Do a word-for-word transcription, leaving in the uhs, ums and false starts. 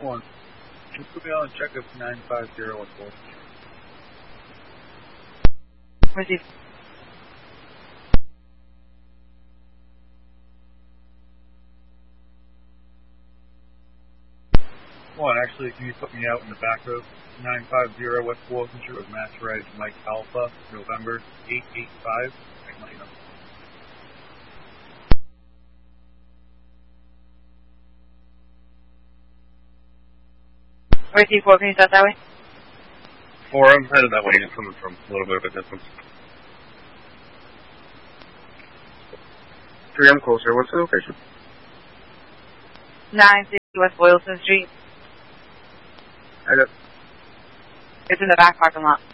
one. Just put me on a check of nine five zero West Fourth. Receive. One, actually, can you put me out in the back road? nine five zero West Fourth Street with Mass Reg Mike Alpha, November eight eight five. I can let you know. Receive four, can you start that way? Four, I'm headed that way, and coming from a little bit of a distance. Three, I'm closer. What's the location? nine sixty West Boylston Street. I got. It's in the back parking lot.